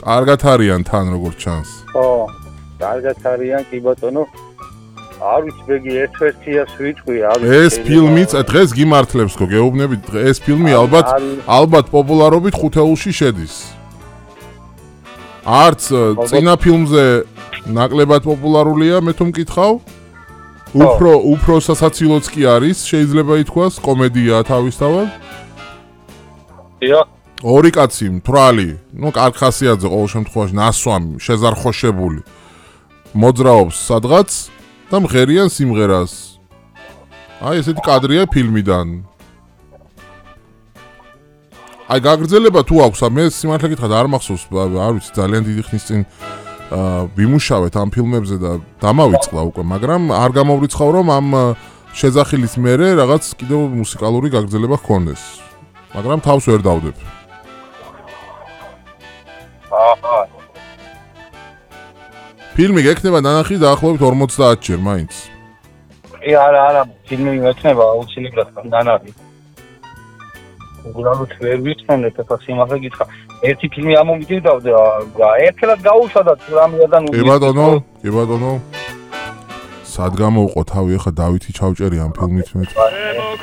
კარგად არიან თან როგორც ჩანს. ხო, კარგად არიან კი ბატონო. არ ვიცი ბეგი ერთ-ერთიას ვიტყვი, არ ვიცი. ეს ფილმიც დღეს გიმართლებს ხო, გეუბნებით, ეს ფილმი ალბათ პოპულარობით ხუთეულში შედის. არც წინა ფილმზე ნაკლებად პოპულარულია, მე თუ მკითხავ. უფრო სასაცილოც კი არის, შეიძლება ითქვას, კომედიაა თავისთავად. დიახ. ორი კაცი მთვრალი, კარგ ხასიათზე ყოველ შემთხვევაში ნასვამი, შეზარხოშებული. მოძრაობს სადღაც და მღერიან სიმღერას. აი ესეთი კადრია ფილმიდან. აი გაგრძელება თუ აქვს, მე სიმართლე გითხრათ არ მახსოვს, არ ვიცი ძალიან დიდი ხნის წინ ვიმუშავეთ ამ ფილმებზე და დამავიწყდა უკვე, მაგრამ არ გამოვრიცხავ რომ ამ შეძახილის მერე რაღაც კიდევ მუსიკალური გაგრძელება ჰქონდეს. მაგრამ თავს ვერ დავდებ. აჰა. ფილმი გექნება ნანახი დაახლოებით 50 ჯერ მაინც. არა, ფილმი მექნება აუცილებლად ნანახი. უბრალოდ ვერ ვიცნობთ, ახლა სიმართლე გითხრა. ერთი ფილმი ამომიდევდა, ერთხელაც გაუშვა და რამეიდან კი ბატონო. სად გამოვყო თავი, ახლა დავითი ჩავჭერი ამ ფილმით მე.